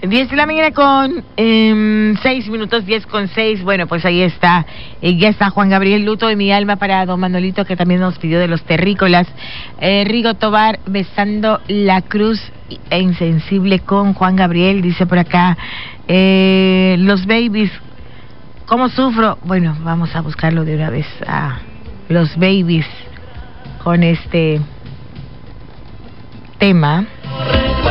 10 de la mañana con 6 minutos, 10 con 6. Bueno, pues ahí está. Ya está Juan Gabriel, Luto de mi alma para don Manolito, que también nos pidió de los terrícolas. Rigo Tobar, besando la cruz e insensible con Juan Gabriel, dice por acá. Los babies, ¿cómo sufro? Bueno, vamos a buscarlo de una vez. Los babies con este tema.